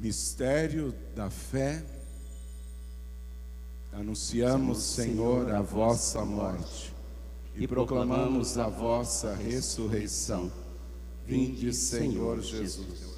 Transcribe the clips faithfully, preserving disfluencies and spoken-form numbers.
Mistério da fé. Anunciamos, Senhor, a vossa morte e proclamamos a vossa ressurreição. Vinde, Senhor Jesus.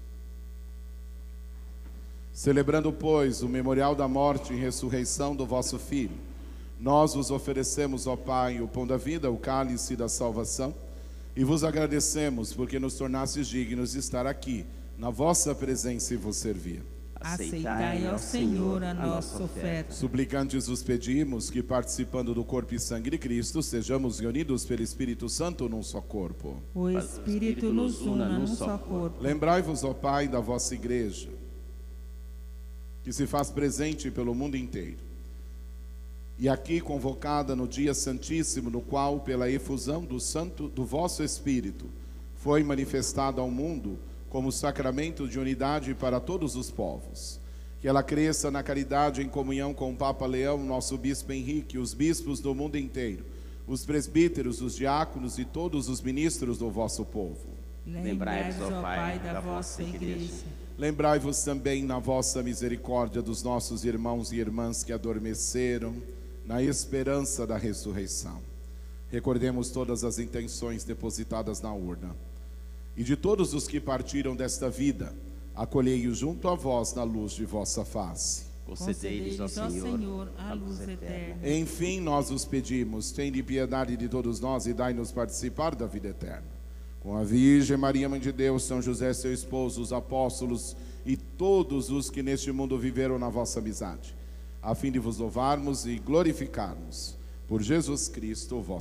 Celebrando, pois, o memorial da morte e ressurreição do vosso Filho, nós vos oferecemos, ó Pai, o pão da vida, o cálice da salvação, e vos agradecemos porque nos tornastes dignos de estar aqui, na vossa presença e vos servir. Aceitai, ó Senhor, a nossa oferta. Suplicantes vos pedimos que, participando do corpo e sangue de Cristo, sejamos reunidos pelo Espírito Santo num só corpo. O Espírito nos una num só corpo. Lembrai-vos, ó Pai, da vossa Igreja, que se faz presente pelo mundo inteiro, e aqui convocada no dia santíssimo, no qual, pela efusão do santo do vosso Espírito, foi manifestado ao mundo como sacramento de unidade para todos os povos. Que ela cresça na caridade em comunhão com o Papa Leão, nosso Bispo Henrique, os bispos do mundo inteiro, os presbíteros, os diáconos e todos os ministros do vosso povo. Lembrai-vos, ó Pai, da vossa Igreja. Lembrai-vos também na vossa misericórdia dos nossos irmãos e irmãs que adormeceram na esperança da ressurreição. Recordemos todas as intenções depositadas na urna. E de todos os que partiram desta vida, acolhei-os junto a vós na luz de vossa face. Concedei-lhes, ó Senhor, a luz eterna. Enfim, nós os pedimos, tende piedade de todos nós e dai-nos participar da vida eterna. Com a Virgem Maria, Mãe de Deus, São José, seu esposo, os apóstolos e todos os que neste mundo viveram na vossa amizade, a fim de vos louvarmos e glorificarmos por Jesus Cristo, vosso